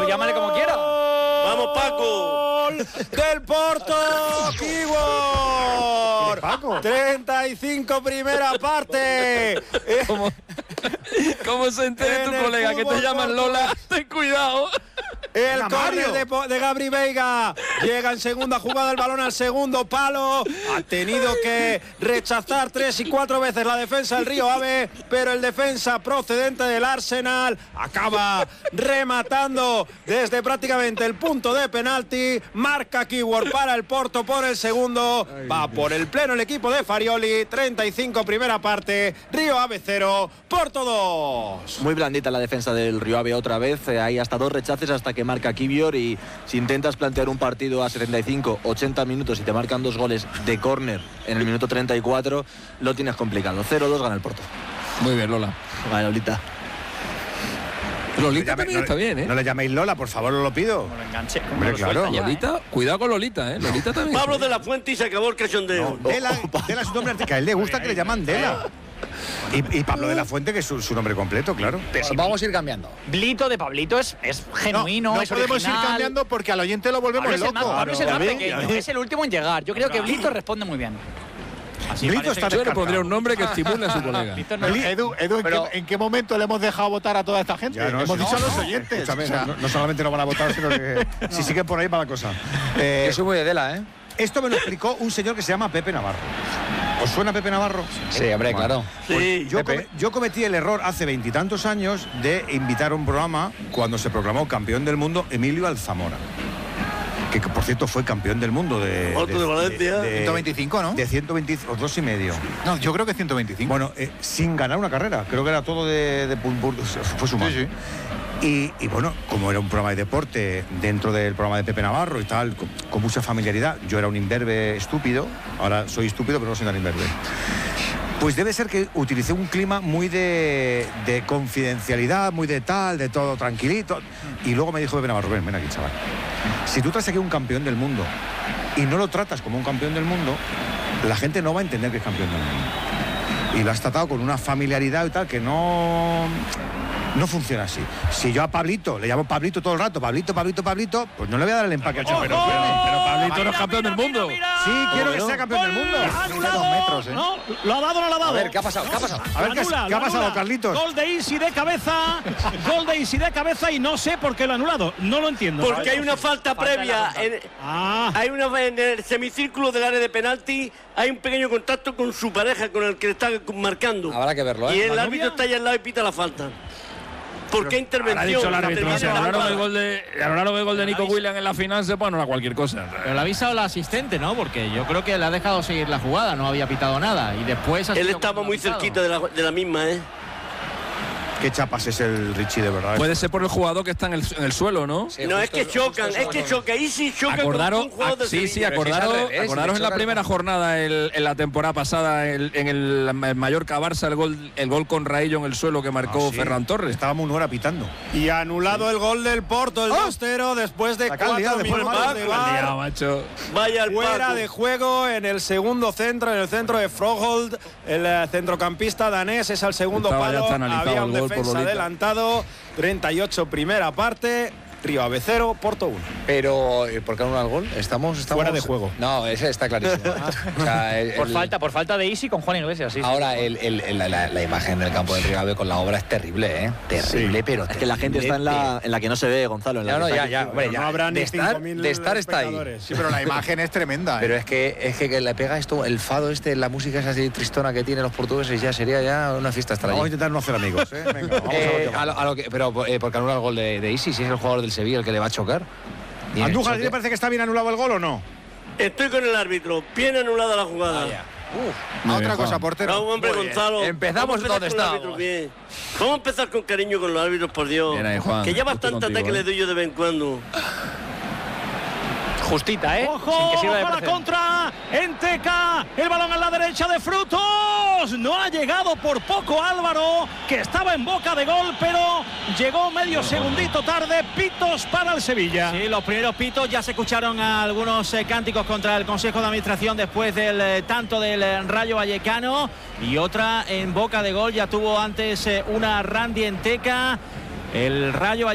llámale como quiera. ¡Vamos, Paco! ¡Del Porto! ¡Keyword! Paco. 35 primera parte. ¿Cómo se entere tu En el colega que te fútbol llaman Lola? Ten cuidado. El córner de Gabri Veiga. Llega en segunda jugada el balón al segundo palo. Ha tenido que rechazar 3 y 4 veces la defensa del Río Ave, pero el defensa procedente del Arsenal acaba rematando desde prácticamente el punto de penalti. Marca Keyword para el Porto por el segundo. Va por el pleno el equipo de Farioli. 35 primera parte. Río Ave 0, Porto 2. Muy blandita la defensa del Río Ave otra vez. Hay hasta 2 rechaces hasta que marca Keyword, y si intentas plantear un partido a 75, 80 minutos y te marcan 2 goles de córner en el minuto 34, lo tienes complicado. 0-2 gana el Porto. Muy bien, Lola. Vale, Lolita. Lolita también está bien, ¿eh? No le llaméis Lola, por favor, os lo pido. Como lo enganche. Hombre, claro. Lolita, cuidado con Lolita, ¿eh? Lolita también. Pablo de la Fuente y se acabó el cachondeo. Dela es un nombre artístico. A él le gusta que le llaman Dela. Y Pablo de la Fuente, que es su nombre completo, claro. Vamos a ir cambiando. Blito de Pablito es genuino, no es podemos original. ir cambiando porque al oyente lo volvemos Pablo es el más, loco. Pablo es el más Ya ves, pequeño, ya ves. es el último en llegar. Yo creo que Blito responde muy bien. Así Blito parece está que- descartado. pondría un nombre que estimule a su colega. Edu, ¿en qué momento le hemos dejado votar a toda esta gente? Ya no, hemos sí, dicho a los no, oyentes. escúchame, o sea, no solamente no van a votar, sino que si siguen por ahí va la cosa. yo soy muy de Dela, ¿eh? Esto me lo explicó un señor que se llama Pepe Navarro. ¿Os suena Pepe Navarro? Sí, hombre, claro. Sí. Yo cometí el error hace 20 y tantos años de invitar a un programa cuando se proclamó campeón del mundo Emilio Alzamora, que por cierto fue campeón del mundo de Otro de Valencia. 125, ¿no? De 120 o 2,5. No, yo creo que 125. Bueno, sin ganar una carrera, creo que era todo de fue su mano. Sí, sí. Y bueno, como era un programa de deporte dentro del programa de Pepe Navarro y tal, con mucha familiaridad, yo era un imberbe estúpido, ahora soy estúpido pero no soy tan imberbe. Pues debe ser que utilicé un clima muy de confidencialidad, muy de tal, de todo tranquilito. Y luego me dijo Pepe Navarro, ven aquí, chaval. Si tú traes aquí un campeón del mundo y no lo tratas como un campeón del mundo, la gente no va a entender que es campeón del mundo. Y lo has tratado con una familiaridad y tal que no funciona así. Si yo a Pablito le llamo Pablito todo el rato, Pablito, pues no le voy a dar el empaque al chaval. Pero Pablito no es campeón del mundo. Sí, quiero que sea campeón del mundo. Anulado. 2 metros, ¿eh? No, lo ha dado, no lo ha dado. A ver, ¿qué ha pasado? ¿Qué ha pasado? A ver, ¿qué ha Lo pasado, anula. Carlitos? Gol de Isi de cabeza. Gol de Isi de cabeza y no sé por qué lo ha anulado. No lo entiendo. Porque hay una falta previa. Hay una en el semicírculo del área de penalti. Hay un pequeño contacto con su pareja, con el que le está marcando. Habrá que verlo, ¿eh? Y el ¿La árbitro novia? está allá al lado y pita la falta. ¿Por qué intervención? ha dicho el árbitro, Interviene no sé, la Anularon jugada. el gol de Nico Williams en la final, se puede anular cualquier cosa. Pero le ha avisado el asistente, ¿no? Porque yo creo que le ha dejado seguir la jugada, no había pitado nada. Y después ha Él sido estaba cuando muy ha pitado. cerquita de la misma, ¿eh? Qué chapas es el Richie, de verdad. Puede ser por el jugador que está en el suelo, ¿no? No, es que chocan, es que choca. Y sí choca con un jugador de sí, Sevilla. acordaros en la primera jornada en la temporada pasada en el Mallorca Barça el gol con Raillo en el suelo que marcó Sí. Ferran Torres. Estábamos una hora pitando. Y anulado el gol del Porto, el 2-0, después de La calidad 4 de Paul minutos de VAR. macho. Vaya al Fuera Paco. de juego en el segundo centro, en el centro de Froholt, el centrocampista danés es al segundo Estaba ya palo, hasta analizado había el un gol por defensa Lolita. adelantado, 38 primera parte, Río Ave 0, Porto 1. Pero, ¿por qué anula el gol? Estamos Fuera de juego. No, ese está clarísimo. O sea, Por falta de Isi con Juan Iglesias, sí. Ahora, la imagen del campo del Río Ave con la obra es terrible, ¿eh? Terrible, pero Es que la gente está en la que no se ve, Gonzalo. En la No, que no, está ya, aquí. hombre, Pero ya. no habrá ni de estar 5.000 está ahí. espectadores. Sí, pero la imagen es tremenda. Pero es que le pega esto, el fado la música esa así tristona que tienen los portugueses, ya sería ya una fiesta estar Vamos a allí. intentar no hacer amigos, ¿eh? Venga, vamos a lo que va. Pero porque anula el gol de Isi, si es el jugador del Sevilla el que le va a chocar. Y en el Andújar, ¿a ti choque- te parece que está bien anulado el gol o no? Estoy con el árbitro. Bien anulada la jugada. Otra cosa, portero. Bravo, hombre, Muy bien. Gonzalo. Empezamos Vamos a donde empezar con los árbitros estábamos. bien. Vamos a empezar con cariño con los árbitros, por Dios. Bien ahí, Juan. Que ya Estoy bastante contigo, ataque le doy yo de vez en cuando. Justita, ¿eh? ¡Ojo! Sin que sirva de ¡Ojo a la precedente. contra! ¡Enteca! El balón a la derecha de Frutos. No ha llegado por poco Álvaro, que estaba en boca de gol, pero llegó medio segundito tarde. Pitos para el Sevilla. Sí, los primeros pitos ya se escucharon algunos cánticos contra el Consejo de Administración después del tanto del Rayo Vallecano. Y otra en boca de gol, ya tuvo antes una Randy Enteca. El Rayo Vallecano